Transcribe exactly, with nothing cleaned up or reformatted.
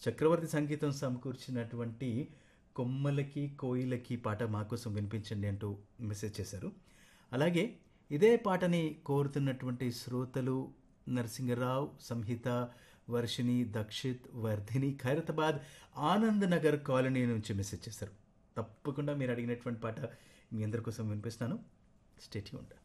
చక్రవర్తి సంగీతం సమకూర్చినటువంటి 'కొమ్మలకి కోయిలకి' పాట మా కోసం వినిపించండి అంటూ మెసేజ్ చేశారు. అలాగే ఇదే పాటని కోరుతున్నటువంటి శ్రోతలు నరసింగరావు, సంహిత, వర్షిణి, దక్షిత్, వర్ధిని ఖైరతాబాద్ ఆనంద్ నగర్ కాలనీ నుంచి మెసేజ్ చేశారు. తప్పకుండా మీరు అడిగినటువంటి పాట మీ అందరి కోసం వినిపిస్తాను. Stay tuned.